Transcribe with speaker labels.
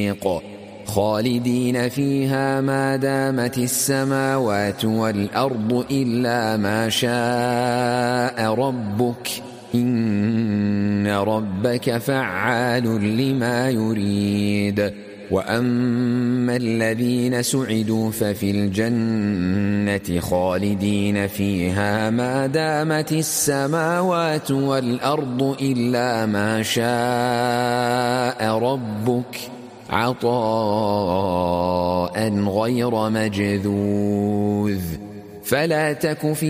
Speaker 1: خالدين فيها ما دامت السماوات والأرض إلا ما شاء ربك إن ربك فعال لما يريد. وأما الذين سعدوا ففي الجنة خالدين فيها ما دامت السماوات والأرض إلا ما شاء ربك عطاء غير مجذوذ. فلا تك في